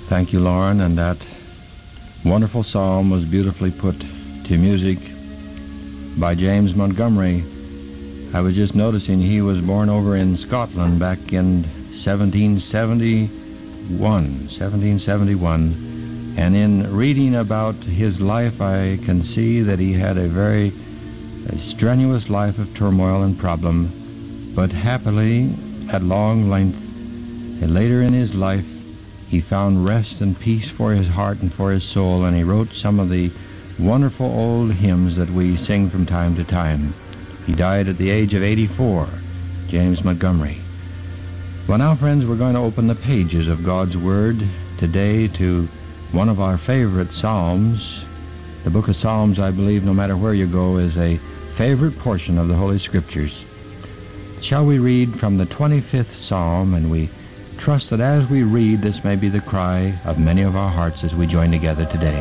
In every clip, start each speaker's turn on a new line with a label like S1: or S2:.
S1: Thank you, Lauren, and that wonderful psalm was beautifully put to music by James Montgomery. I was just noticing he was born over in Scotland back in 1771, and in reading about his life, I can see that he had a very strenuous life of turmoil and problem, but happily, at long length, and later in his life, he found rest and peace for his heart and for his soul, and he wrote some of the wonderful old hymns that we sing from time to time. He died at the age of 84, James Montgomery. Well, now, friends, we're going to open the pages of God's Word today to one of our favorite Psalms. The book of Psalms, I believe, no matter where you go, is a favorite portion of the Holy Scriptures. Shall we read from the 25th Psalm, and we trust that as we read, this may be the cry of many of our hearts as we join together today.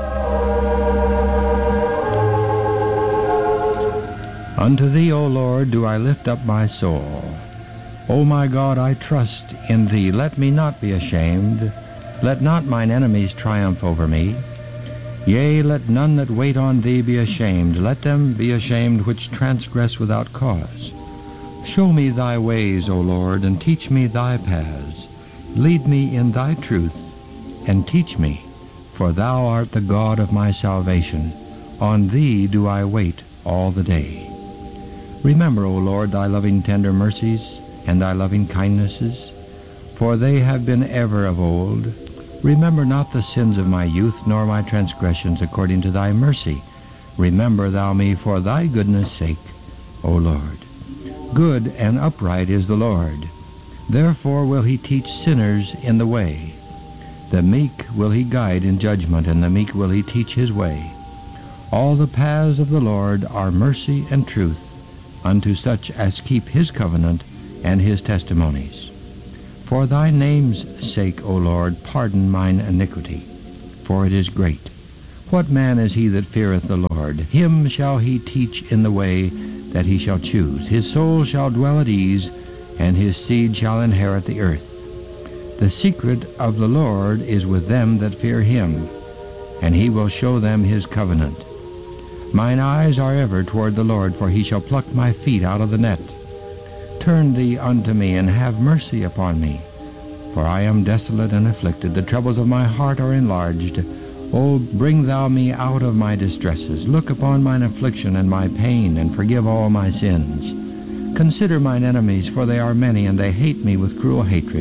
S1: Unto Thee, O Lord, do I lift up my soul. O my God, I trust in Thee. Let me not be ashamed. Let not mine enemies triumph over me. Yea, let none that wait on Thee be ashamed. Let them be ashamed which transgress without cause. Show me Thy ways, O Lord, and teach me Thy paths. Lead me in Thy truth, and teach me, for Thou art the God of my salvation. On Thee do I wait all the day. Remember, O Lord, Thy loving tender mercies, and Thy loving kindnesses, for they have been ever of old. Remember not the sins of my youth, nor my transgressions according to Thy mercy. Remember Thou me for Thy goodness' sake, O Lord. Good and upright is the Lord. Therefore will He teach sinners in the way. The meek will He guide in judgment, and the meek will He teach His way. All the paths of the Lord are mercy and truth unto such as keep His covenant and His testimonies. For Thy name's sake, O Lord, pardon mine iniquity, for it is great. What man is he that feareth the Lord? Him shall He teach in the way that he shall choose. His soul shall dwell at ease, and his seed shall inherit the earth. The secret of the Lord is with them that fear Him, and He will show them His covenant. Mine eyes are ever toward the Lord, for He shall pluck my feet out of the net. Turn Thee unto me, and have mercy upon me, for I am desolate and afflicted. The troubles of my heart are enlarged. O bring Thou me out of my distresses. Look upon mine affliction and my pain, and forgive all my sins. Consider mine enemies, for they are many, and they hate me with cruel hatred.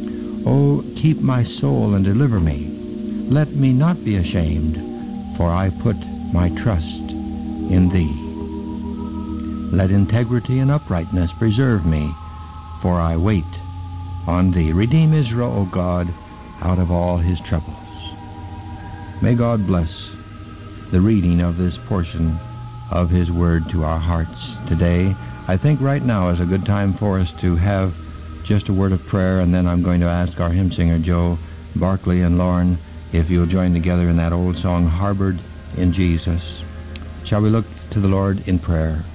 S1: O keep my soul and deliver me. Let me not be ashamed, for I put my trust in Thee. Let integrity and uprightness preserve me, for I wait on Thee. Redeem Israel, O God, out of all his troubles. May God bless the reading of this portion of His Word to our hearts today. I think right now is a good time for us to have just a word of prayer, and then I'm going to ask our hymn singer, Joe Barkley, and Lauren, if you'll join together in that old song, Harbored in Jesus. Shall we look to the Lord in prayer?